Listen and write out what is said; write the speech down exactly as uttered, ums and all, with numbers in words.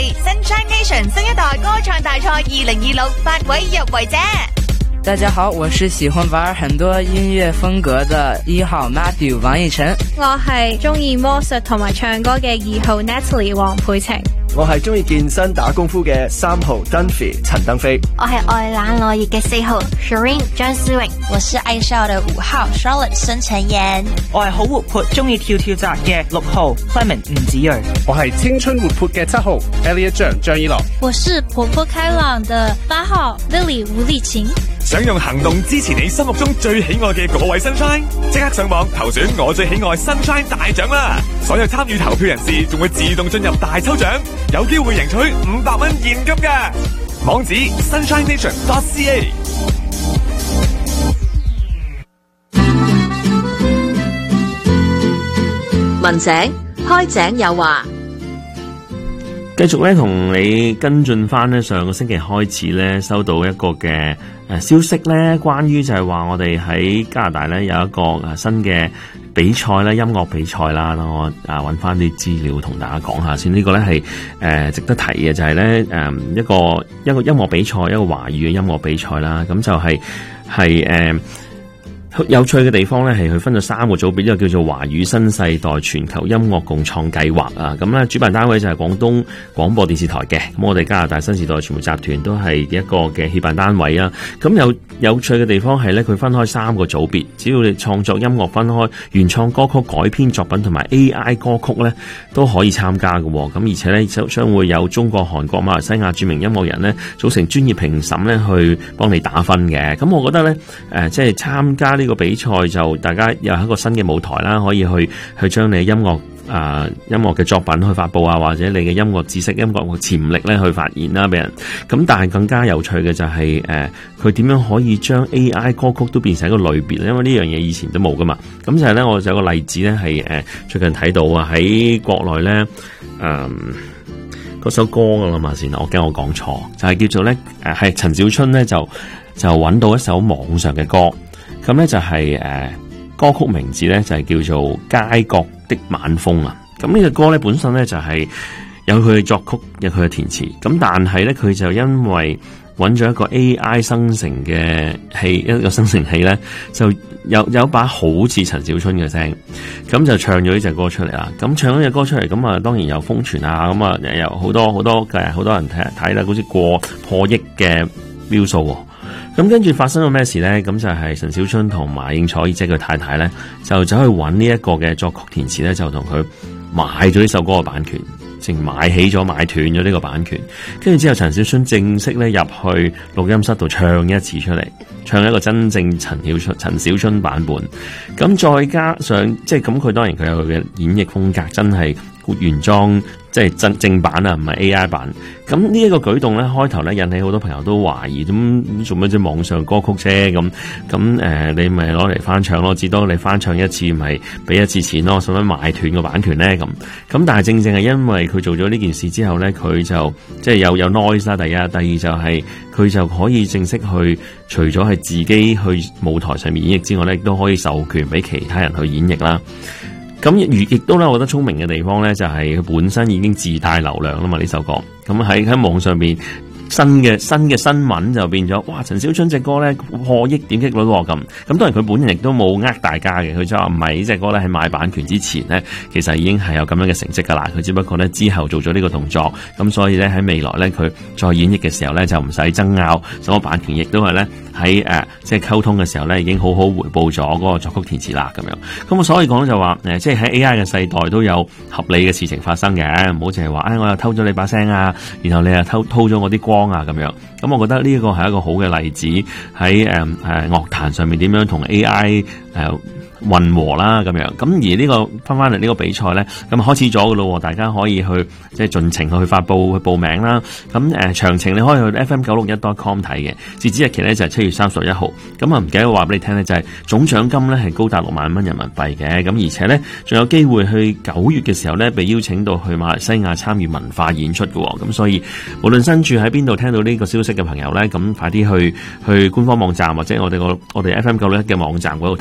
Sunshine Nation 新一代歌唱大賽二零二六八位入圍者。 大家好，我是喜歡玩很多音樂風格的一號 Matthew 王奕晨。 我係中意魔術同埋唱歌嘅二號 Natalie 黃佩晴。 我係中意健身打功夫嘅三號 Dunphy 陳登飛。 我係愛冷愛熱嘅四號 Shireen 張思穎。 我是愛笑的五號 Charlotte 孫晨妍。 我係好活潑中意跳跳紮嘅六號 Clement 吳子睿。 我係青春活潑嘅七號 Elliot 張張一樂。 我是活潑開朗的八號 Lily 吳麗琴。 想用行動支持你心目中最喜愛嘅嗰位 Sunshine， 即刻上網投選我最喜愛 Sunshine 大獎啦！所有參與投票人士仲會自動進入大抽獎，有機會贏取五百蚊現金嘅。網址 sunshine nation dot c a。 文井開井有話， 繼續咧同你跟進翻咧，上個星期開始咧收到一個嘅誒消息咧，關於就係話我哋喺加拿大咧有一個誒新嘅比賽咧，音樂比賽啦。我啊揾翻啲資料同大家講下先。呢個咧係誒值得提嘅，就係咧誒一個一個音樂比賽，一個華語嘅音樂比賽啦。咁就係係誒。有趣嘅地方咧，係佢分咗三個組別，一個叫做華語新世代全球音樂共創計劃啊。咁咧，主辦單位就係廣東廣播電視台嘅。咁我哋加拿大新時代傳媒集團都係一個嘅協辦單位啊。咁有有趣嘅地方係咧，佢分開三個組別，只要你創作音樂分開原創歌曲、改編作品同埋 A I 歌曲咧，都可以參加嘅。咁而且咧，將會有中國、韓國、馬來西亞著名音樂人咧組成專業評審咧，去幫你打分嘅。咁我覺得咧，誒、呃，即係參加呢個比賽就大家又係一個新嘅舞台啦，可以去去將你嘅音樂啊、呃、音樂嘅作品去發布啊，或者你嘅音樂知識、音樂嘅潛力咧去發現啦，俾人。咁但係更加有趣嘅就係誒佢點樣可以將 A I 歌曲都變成一個類別，因為呢樣嘢以前都冇噶嘛。咁就係咧，我就有個例子咧係誒最近睇到啊，喺國內咧誒嗰首歌噶啦嘛先，我驚我講錯，就係、是、叫做咧誒係陳小春咧就就揾到一首網上嘅歌。咁咧就係、是、誒、呃、歌曲名字咧就係、是、叫做街角的晚風啊。咁呢隻歌咧本身咧就係、是、有佢嘅作曲，有佢嘅填詞。咁但係咧佢就因為揾咗一個 A I 生成嘅器，一個生成器咧就有有把好似陳小春嘅聲，咁就唱咗呢隻歌出嚟啦。咁唱咗呢隻歌出嚟，咁啊當然有瘋傳啊，咁啊有好多好多嘅好多人睇睇啦，好似過破億嘅 view 數喎。咁跟住發生咗咩事咧？咁就係陳小春同埋應采兒即係佢太太咧，就走去揾呢一個嘅作曲填詞咧，就同佢買咗呢首歌嘅版權，淨買起咗買斷咗呢個版權。跟住之後，陳小春正式咧入去錄音室度唱一次出嚟，唱一個真正陳小春陳小春版本。咁再加上即係咁，佢當然佢有佢嘅演繹風格，真係原裝即係真正版啊，唔係 A I 版。咁呢一個舉動咧，開頭咧引起好多朋友都懷疑，咁做咩啫？網上歌曲啫，咁咁誒，你咪攞嚟翻唱咯，至多你翻唱一次，咪俾一次錢咯，使乜買斷個版權咧？咁咁，但係正正係因為佢做咗呢件事之後咧，佢就即係有有 noise 啦，第一，第二就係佢就可以正式去，除咗係自己去舞台上面演繹之外咧，亦都可以授權俾其他人去演繹啦。咁亦亦都咧，我覺得聰明嘅地方咧，就係佢本身已經自帶流量啦嘛，呢首歌。咁喺喺網上邊新嘅新嘅新聞就變咗，哇！陳小春隻歌咧破億點擊率喎，咁咁當然佢本人亦都冇呃大家嘅，佢就話唔係呢隻歌咧喺買版權之前咧，其實已經係有咁樣嘅成績噶啦，佢只不過咧之後做咗呢個動作，咁所以咧喺未來咧佢再演繹嘅時候咧就唔使爭拗，什麼版權亦都係咧喺誒即係溝通嘅時候咧已經好好回報咗嗰個作曲填詞啦咁樣。咁我所以講就話誒，即係喺 A I 嘅世代都有合理嘅事情發生嘅，唔好淨係話誒我又偷咗你把聲啊，然後你又偷偷咗我啲光啊咁樣。咁我覺得呢一個係一個好嘅例子，喺誒誒樂壇上面點樣同 A I 誒、呃、混和啦咁樣。咁而呢、這個翻翻嚟呢個比賽咧，咁開始咗噶咯，大家可以去即係盡情去發布去報名啦。咁誒詳情你可以去 F M 九六一 dot com 睇嘅，截止日期咧就係七月三十一號。咁啊唔記得話俾你聽咧，就係、是、總獎金咧係高達六萬蚊人民幣嘅。咁而且咧仲有機會去九月嘅時候咧被邀請到去馬來西亞參與文化演出嘅。咁所以無論身處喺邊度聽到呢個消息嘅朋友咧，咁快啲去去官方網站或者我哋個我哋 F M 九六一嘅網站嗰度。